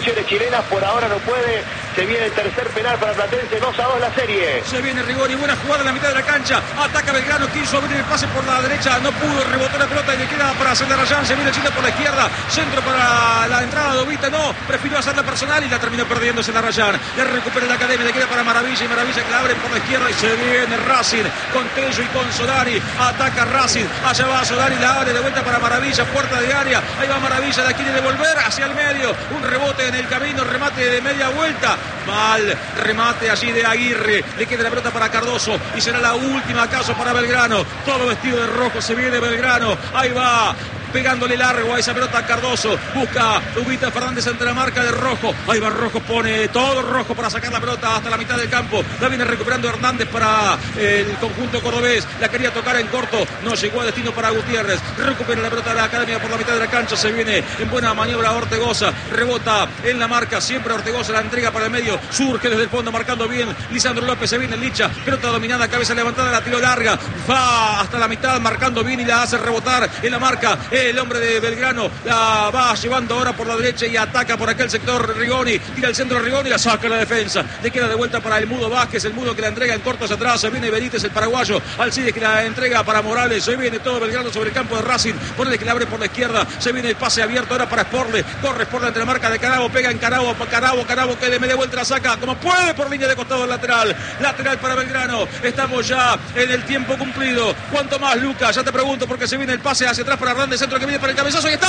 intenciones chilenas, por ahora no puede. Se viene el tercer penal para Platense, 2-2 la serie. Se viene Rigoni, buena jugada en la mitad de la cancha. Ataca Belgrano, quiso abrir el pase por la derecha, no pudo, rebotó la pelota y le queda para hacer la Rayán. Se viene el Chile por la izquierda, centro para la entrada de Ubita, no, prefirió hacerla personal y la terminó perdiéndose la Rayán. Le recupera la Academia, le queda para Maravilla y Maravilla que la abre por la izquierda y se viene Racing con Tello y con Solari. Ataca Racing, allá va Solari, la abre de vuelta para Maravilla, puerta de área. Ahí va Maravilla, la quiere devolver hacia el medio. Un rebote en el camino, remate de media vuelta. Mal remate allí de Aguirre. Le queda la pelota para Cardoso y será la última acaso para Belgrano. Todo vestido de rojo se viene Belgrano. Ahí va pegándole largo a esa pelota a Cardoso. Busca Ubita Fernández entre la marca de Rojo. Ahí va Rojo, pone todo rojo para sacar la pelota hasta la mitad del campo. La viene recuperando Hernández para el conjunto cordobés. La quería tocar en corto. No llegó a destino para Gutiérrez. Recupera la pelota de la Academia por la mitad de la cancha. Se viene en buena maniobra Ortegoza. Rebota en la marca. Siempre Ortegoza la entrega para el medio. Surge desde el fondo marcando bien. Lisandro López se viene en Licha. Pelota dominada, cabeza levantada, la tiró larga. Va hasta la mitad marcando bien y la hace rebotar en la marca. El hombre de Belgrano la va llevando ahora por la derecha y ataca por aquel sector Rigoni. Tira el centro Rigoni y la saca la defensa. Le queda de vuelta para el Mudo Vázquez. El Mudo que la entrega en corto hacia atrás. Se viene Benítez, el paraguayo. Alcides que la entrega para Morales. Se viene todo Belgrano sobre el campo de Racing. Ponele que la abre por la izquierda. Se viene el pase abierto ahora para Sporle. Corre Sporle entre la marca de Carabo. Pega en Carabo. Carabo que de media vuelta la saca como puede por línea de costado lateral. Lateral para Belgrano. Estamos ya en el tiempo cumplido. ¿Cuánto más, Lucas? Ya te pregunto porque se viene el pase hacia atrás para Hernández. Centro que viene para el cabezazo y está.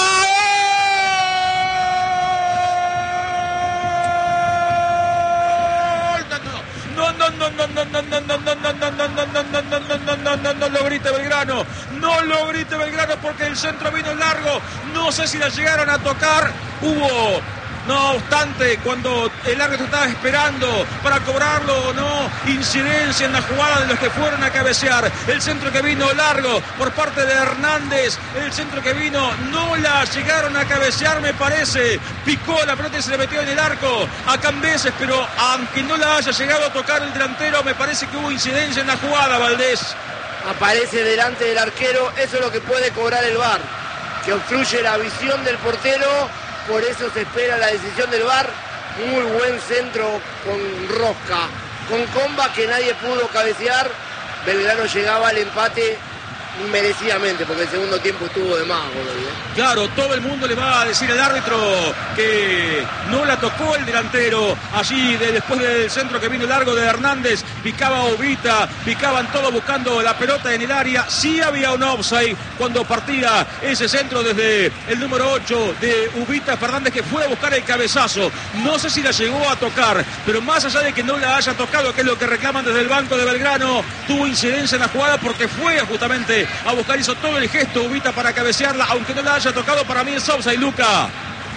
No lo grite Belgrano. No lo grite Belgrano porque el centro vino largo. No sé si la llegaron a tocar. Hubo, no obstante, cuando el árbitro estaba esperando para cobrarlo o no, incidencia en la jugada de los que fueron a cabecear. El centro que vino largo por parte de Hernández. El centro que vino, no la llegaron a cabecear, me parece. Picó la pelota y se le metió en el arco a Cambeses, pero aunque no la haya llegado a tocar el delantero, me parece que hubo incidencia en la jugada, Valdés. Aparece delante del arquero, eso es lo que puede cobrar el VAR, que obstruye la visión del portero. Por eso se espera la decisión del VAR. Muy buen centro con rosca, con comba que nadie pudo cabecear. Belgrano llegaba al empate merecidamente, porque el segundo tiempo estuvo de más, boludo. Claro, todo el mundo le va a decir al árbitro que no la tocó el delantero. Allí después del centro que vino largo de Hernández, picaba Ubita, picaban todos buscando la pelota en el área. Sí había un offside cuando partía ese centro desde el número 8 de Ubita Fernández, que fue a buscar el cabezazo. No sé si la llegó a tocar, pero más allá de que no la haya tocado, que es lo que reclaman desde el banco de Belgrano, tuvo incidencia en la jugada porque fue justamente a buscar, hizo todo el gesto Ubita para cabecearla, aunque no la haya tocado. Para mí es offside, Luca.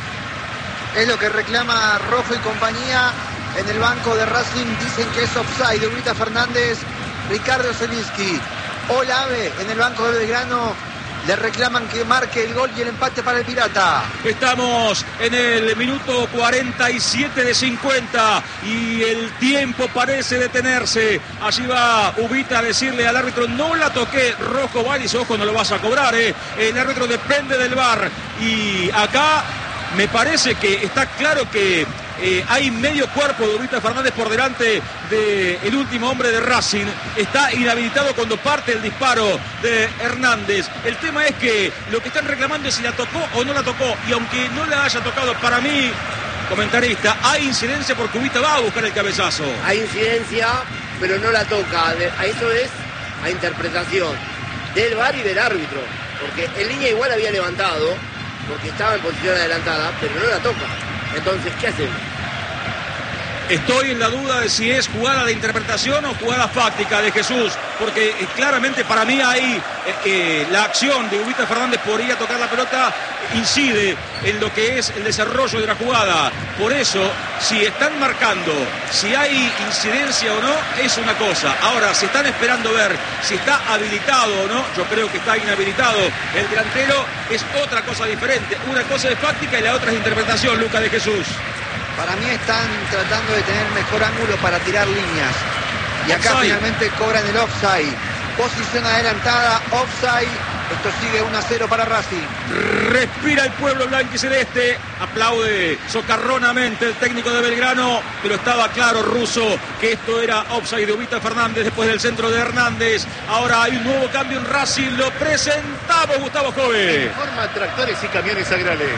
Es lo que reclama Rojo y compañía en el banco de Racing. Dicen que es offside de Ubita Fernández. Ricardo Zelinsky, Olave en el banco de Belgrano le reclaman que marque el gol y el empate para el Pirata. Estamos en el minuto 47 de 50 y el tiempo parece detenerse. Allí va Ubita a decirle al árbitro: no la toqué. Rojo va y dice: ojo, no lo vas a cobrar, El árbitro depende del VAR. Y acá me parece que está claro que hay medio cuerpo de Ubita Fernández por delante del último hombre de Racing. Está inhabilitado cuando parte el disparo de Hernández. El tema es que lo que están reclamando es si la tocó o no la tocó. Y aunque no la haya tocado, para mí, comentarista, hay incidencia porque Ubita va a buscar el cabezazo. Hay incidencia, pero no la toca. Eso es a interpretación del VAR y del árbitro. Porque en línea igual había levantado, porque estaba en posición adelantada, pero no la toca. Entonces, ¿qué hacemos? Estoy en la duda de si es jugada de interpretación o jugada fáctica de Jesús, porque claramente para mí ahí la acción de Ubita Fernández por ir a tocar la pelota incide en lo que es el desarrollo de la jugada. Por eso, si están marcando, si hay incidencia o no, es una cosa. Ahora, si están esperando ver si está habilitado o no, yo creo que está inhabilitado el delantero, es otra cosa diferente. Una cosa es fáctica y la otra es interpretación, Lucas de Jesús. Para mí están tratando de tener mejor ángulo para tirar líneas. Y acá Offside. finalmente cobran el offside. Posición adelantada, offside Esto sigue 1-0 para Racing. Respira el pueblo blanquiceleste, aplaude socarronamente el técnico de Belgrano, pero estaba claro, Russo, que esto era offside de Ubita Fernández después del centro de Hernández. Ahora hay un nuevo cambio en Racing, lo presentamos, Gustavo Jove. Forma tractores y camiones agrales.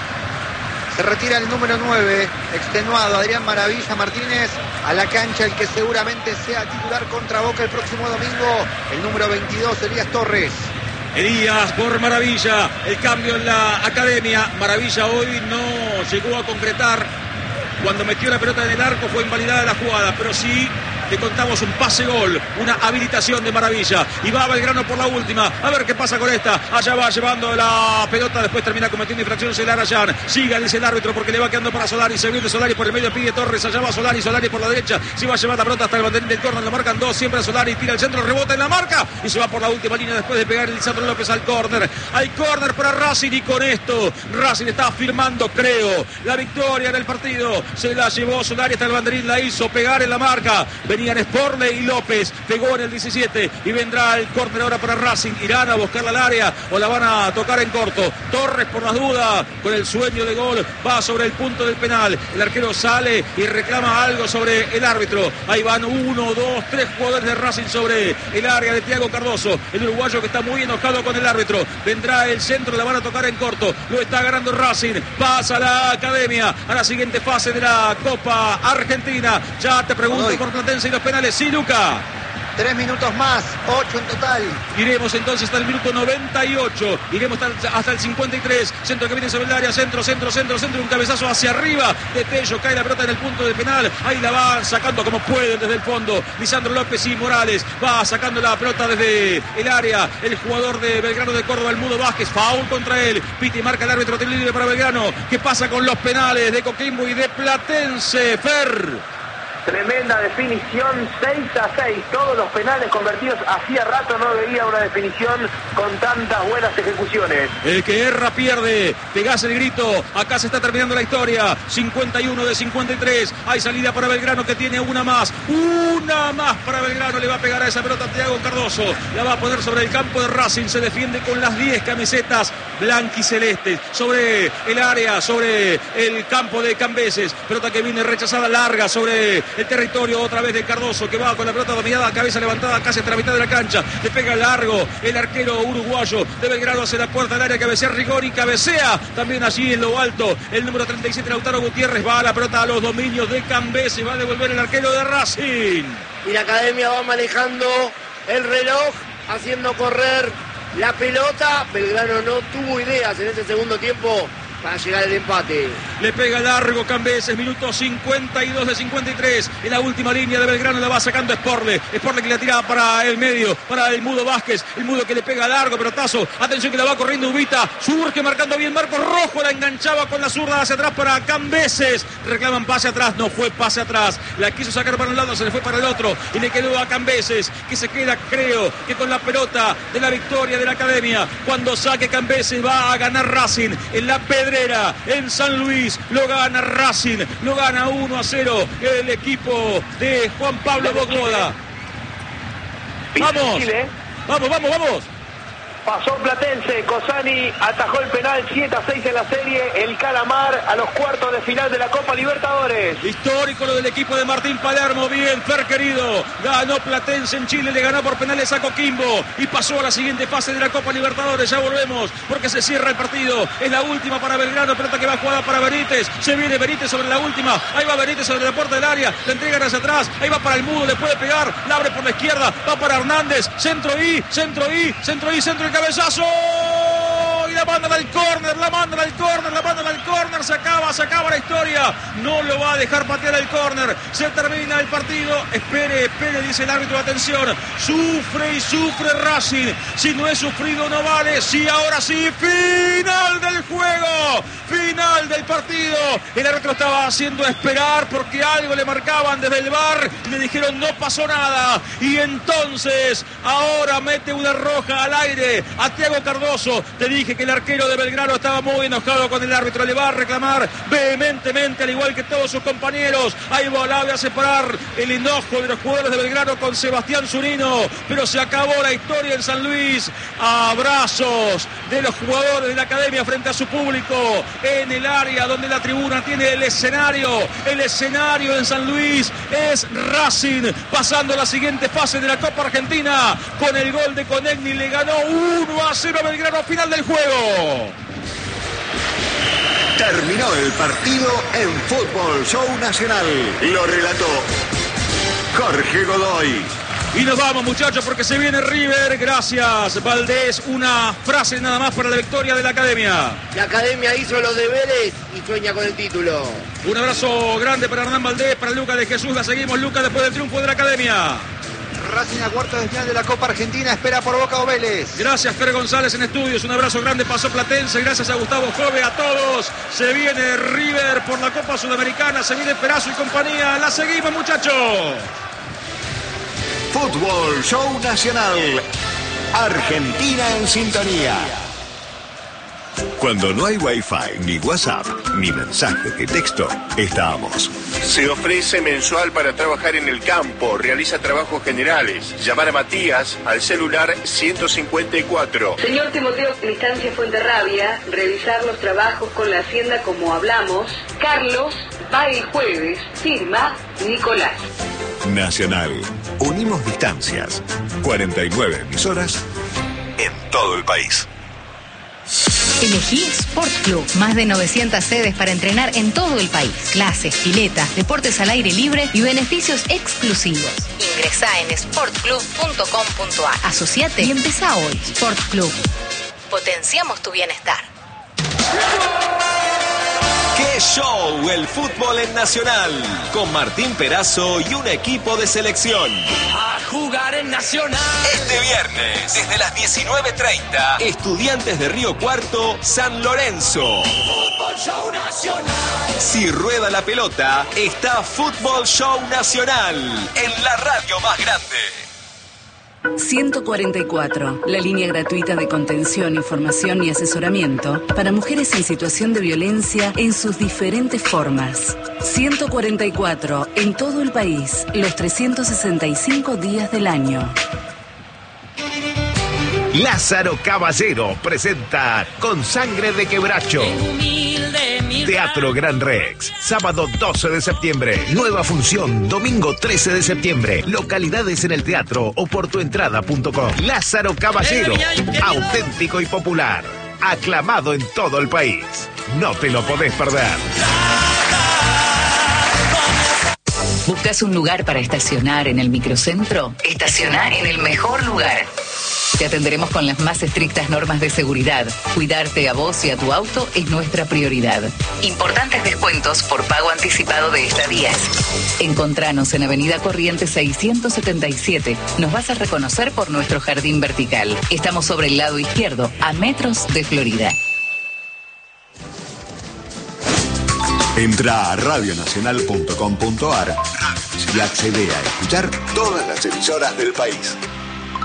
Se retira el número 9, extenuado, Adrián Maravilla Martínez, a la cancha el que seguramente sea titular contra Boca el próximo domingo, el número 22, Elías Torres. Elías por Maravilla, el cambio en la academia. Maravilla hoy no llegó a concretar. Cuando metió la pelota en el arco fue invalidada la jugada, pero sí le contamos un pase-gol, una habilitación de Maravilla. Y va Belgrano por la última. A ver qué pasa con esta. Allá va llevando la pelota. Después termina cometiendo infracciones el Arayán. Siga, dice el árbitro, porque le va quedando para Solari. Se viene Solari por el medio, pide Torres. Allá va Solari. Solari por la derecha. Si va a llevar la pelota hasta el banderín del córner. Lo marcan dos. Siempre Solari. Tira el centro. Rebota en la marca. Y se va por la última línea después de pegar Lisandro López al córner. Hay córner para Racing. Y con esto Racing está firmando, creo, la victoria en el partido. Se la llevó Solari hasta el banderín. La hizo pegar en la marca. Venían Sporley y López, pegó en el 17 y vendrá el córner ahora para Racing. Irán a buscarla al área o la van a tocar en corto. Torres por las dudas, con el sueño de gol, va sobre el punto del penal. El arquero sale y reclama algo sobre el árbitro. Ahí van 1, 2, 3 jugadores de Racing sobre el área de Thiago Cardoso, el uruguayo que está muy enojado con el árbitro. Vendrá el centro, la van a tocar en corto. Lo está ganando Racing, pasa la academia a la siguiente fase de la Copa Argentina. Ya te pregunto por Platense y los penales. Sí, Luca. 3 minutos más, 8 en total. Iremos entonces hasta el minuto 98. Iremos hasta el 53. Centro que viene sobre el área. Centro. Un cabezazo hacia arriba de Tello. Cae la pelota en el punto del penal. Ahí la van sacando como pueden desde el fondo. Lisandro López y Morales. Va sacando la pelota desde el área. El jugador de Belgrano de Córdoba, el Mudo Vázquez. Foul contra él. Piti marca el árbitro libre para Belgrano. ¿Qué pasa con los penales de Coquimbo y de Platense? Fer. Tremenda definición, 6-6. Todos los penales convertidos. Hacía rato no veía una definición con tantas buenas ejecuciones. El que erra pierde. Pegás el grito. Acá se está terminando la historia. 51 de 53. Hay salida para Belgrano que tiene una más. Una más para Belgrano. Le va a pegar a esa pelota a Thiago Cardoso. La va a poner sobre el campo de Racing. Se defiende con las 10 camisetas blanquicelestes. Sobre el área, sobre el campo de Cambeses. Pelota que viene rechazada larga sobre el territorio otra vez de Cardoso, que va con la pelota dominada, cabeza levantada casi hasta la mitad de la cancha. Le pega largo el arquero uruguayo de Belgrano hacia la puerta del área. Cabecea Rigoni, cabecea también allí en lo alto el número 37, Lautaro Gutiérrez. Va a la pelota a los dominios de Cambeses. Va a devolver el arquero de Racing. Y la academia va manejando el reloj, haciendo correr la pelota. Belgrano no tuvo ideas en ese segundo tiempo para llegar al empate. Le pega largo Cambeses, minuto 52 de 53. En la última línea de Belgrano la va sacando Sporle. Sporle que la tira para el medio, para el Mudo Vázquez. El Mudo que le pega largo, pelotazo. Atención que la va corriendo Ubita. Surge marcando bien Marcos Rojo. La enganchaba con la zurda hacia atrás para Cambeses. Reclaman pase atrás, no fue pase atrás. La quiso sacar para un lado, se le fue para el otro. Y le quedó a Cambeses, que se queda, creo, que con la pelota de la victoria de la academia. Cuando saque Cambeses va a ganar Racing en la Pedrera, en San Luis. Lo gana Racing, lo gana 1-0 el equipo de Juan Pablo Bogloda. Vamos, vamos. Pasó Platense, Cosani atajó el penal, 7-6 en la serie. El Calamar a los cuartos de final de la Copa Libertadores. Histórico lo del equipo de Martín Palermo. Bien, Fer querido. Ganó Platense en Chile, le ganó por penales a Coquimbo y pasó a la siguiente fase de la Copa Libertadores. Ya volvemos porque se cierra el partido. Es la última para Belgrano, pelota que va jugada para Benítez. Se viene Benítez sobre la última. Ahí va Benítez sobre la puerta del área. Le entregan hacia atrás. Ahí va para el Mudo, le puede pegar. La abre por la izquierda. Va para Hernández. Centro y cabezazo. Y la mandan al córner, la mandan al córner. Se acaba la historia. No lo va a dejar patear el córner. Se termina el partido. Espere, dice el árbitro. Atención. Sufre Racing. Si no es sufrido no vale. Sí, ahora sí. Final del juego. Final del partido. El árbitro estaba haciendo esperar porque algo le marcaban desde el VAR. Le dijeron no pasó nada. Y entonces ahora mete una roja al aire a Thiago Cardoso. Te dije que El arquero de Belgrano estaba muy enojado con el árbitro. Le va a reclamar vehementemente, al igual que todos sus compañeros. Ahí va Olave a separar el enojo de los jugadores de Belgrano con Sebastián Zunino. Pero se acabó la historia en San Luis. Abrazos de los jugadores de la academia frente a su público en el área donde la tribuna tiene el escenario. El escenario en San Luis es Racing, pasando la siguiente fase de la Copa Argentina. Con el gol de Conegni le ganó 1-0 a Belgrano, final del juego. Terminó el partido en Fútbol Show Nacional. Lo relató Jorge Godoy. Y nos vamos, muchachos, porque se viene River. Gracias, Valdés. Una frase nada más para la victoria de la academia. La academia hizo los deberes y sueña con el título. Un abrazo grande para Hernán Valdés, para Lucas de Jesús. La seguimos, Lucas, después del triunfo de la academia. Racing a cuartos de final de la Copa Argentina, espera por Boca o Vélez. Gracias, Fer González en estudios. Un abrazo grande, Paso Platense. Gracias a Gustavo Jove, a todos. Se viene River por la Copa Sudamericana. Se viene Perazo y compañía. La seguimos, muchachos. Fútbol Show Nacional. Argentina en sintonía. Cuando no hay Wi-Fi, ni WhatsApp, ni mensaje de texto, estamos. Se ofrece mensual para trabajar en el campo. Realiza trabajos generales. Llamar a Matías al celular 154. Señor Timoteo Distancia Fuenterrabia, revisar los trabajos con la Hacienda como hablamos. Carlos va el jueves. Firma Nicolás. Nacional. Unimos distancias. 49 emisoras en todo el país. Elegí Sport Club. Más de 900 sedes para entrenar en todo el país. Clases, piletas, deportes al aire libre y beneficios exclusivos. Ingresá en sportclub.com.ar. Asociate y empezá hoy. Sport Club. Potenciamos tu bienestar. ¡Qué show! El fútbol en Nacional. Con Martín Perazo y un equipo de selección. A jugar en Nacional. Este viernes, desde las 19:30, Estudiantes de Río Cuarto, San Lorenzo. Fútbol Show Nacional. Si rueda la pelota, está Fútbol Show Nacional. En la radio más grande. 144, la línea gratuita de contención, información y asesoramiento para mujeres en situación de violencia en sus diferentes formas. 144, en todo el país, los 365 días del año. Lázaro Caballero presenta Con Sangre de Quebracho. Teatro Gran Rex, sábado 12 de septiembre. Nueva función, domingo 13 de septiembre. Localidades en el teatro o por tuentrada.com. Lázaro Caballero, auténtico y popular. Aclamado en todo el país. No te lo podés perder. ¿Buscas un lugar para estacionar en el microcentro? Estacionar en el mejor lugar. Te atenderemos con las más estrictas normas de seguridad. Cuidarte a vos y a tu auto es nuestra prioridad. Importantes descuentos por pago anticipado de estadías. Encontranos en Avenida Corrientes 677. Nos vas a reconocer por nuestro jardín vertical. Estamos sobre el lado izquierdo, a metros de Florida. Entra a radionacional.com.ar y accede a escuchar todas las emisoras del país.